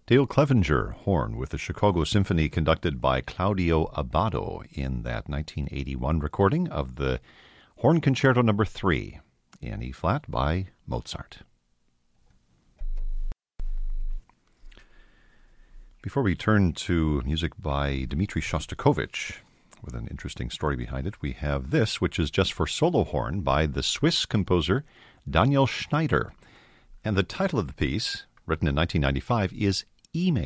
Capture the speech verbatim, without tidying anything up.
Dale Clevenger, horn, with the Chicago Symphony conducted by Claudio Abbado in that nineteen eighty-one recording of the Horn Concerto Number three in E-flat by Mozart. Before we turn to music by Dmitri Shostakovich, with an interesting story behind it, we have this, which is just for solo horn by the Swiss composer Daniel Schneider. And the title of the piece, written in nineteen ninety-five, is Email.